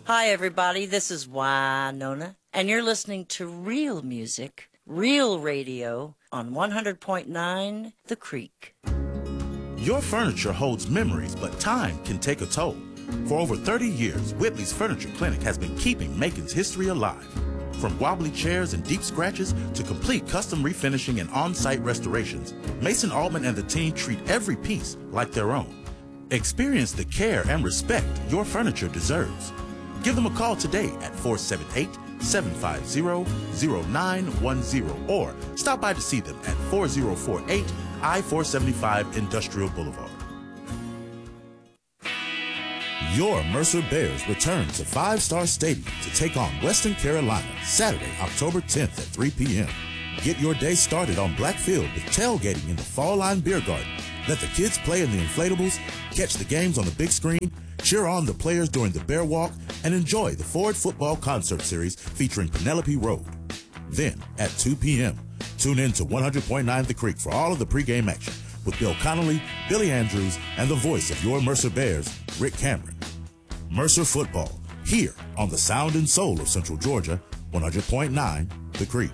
Hi, everybody. This is Winona, and you're listening to Real Music, Real Radio on 100.9 The Creek. Your furniture holds memories, but time can take a toll. For over 30 years, Whitley's Furniture Clinic has been keeping Macon's history alive. From wobbly chairs and deep scratches to complete custom refinishing and on-site restorations, Mason Altman and the team treat every piece like their own. Experience the care and respect your furniture deserves. Give them a call today at 478-750-0910 or stop by to see them at 4048 I-475 Industrial Boulevard. Your Mercer Bears return to Five Star Stadium to take on Western Carolina Saturday, October 10th at 3 p.m. Get your day started on Black Field with tailgating in the Fall Line Beer Garden. Let the kids play in the inflatables, catch the games on the big screen, cheer on the players during the Bear Walk, and enjoy the Ford Football Concert Series featuring Penelope Road. Then, at 2 p.m., tune in to 100.9 The Creek for all of the pregame action with Bill Connolly, Billy Andrews, and the voice of your Mercer Bears, Rick Cameron. Mercer Football, here on the sound and soul of Central Georgia, 100.9 The Creek.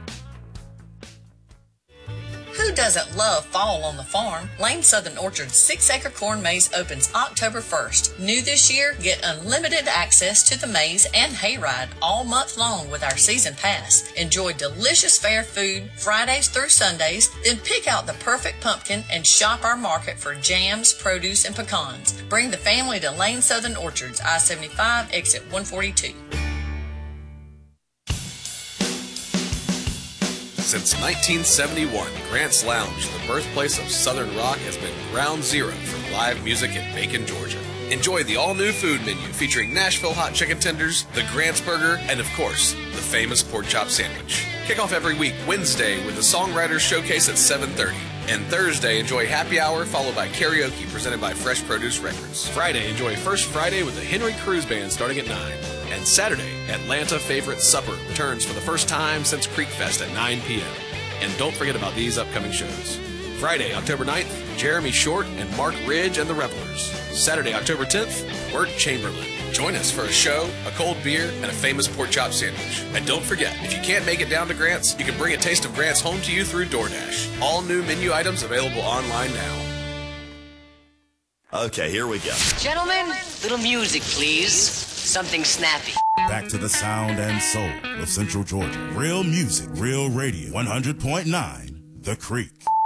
Who doesn't love fall on the farm? Lane Southern Orchard's 6-acre corn maze opens October 1st. New this year, get unlimited access to the maze and hayride all month long with our season pass. Enjoy delicious fair food Fridays through Sundays, then pick out the perfect pumpkin and shop our market for jams, produce, and pecans. Bring the family to Lane Southern Orchards, I-75, exit 142. Since 1971, Grant's Lounge, the birthplace of Southern rock, has been ground zero for live music in Macon, Georgia. Enjoy the all-new food menu featuring Nashville hot chicken tenders, the Grant's Burger, and of course, the famous pork chop sandwich. Kick off every week Wednesday with the Songwriters Showcase at 7:30. And Thursday, enjoy happy hour followed by karaoke presented by Fresh Produce Records. Friday, enjoy First Friday with the Henry Cruz Band starting at 9. And Saturday, Atlanta Favorite Supper returns for the first time since Creek Fest at 9 p.m. And don't forget about these upcoming shows. Friday, October 9th, Jeremy Short and Mark Ridge and the Revelers. Saturday, October 10th, Wirt Chamberlain. Join us for a show, a cold beer, and a famous pork chop sandwich. And don't forget, if you can't make it down to Grant's, you can bring a taste of Grant's home to you through DoorDash. All new menu items available online now. Okay, here we go. Gentlemen, little music, please. Something snappy. Back to the sound and soul of Central Georgia. Real music, real radio. 100.9 The Creek.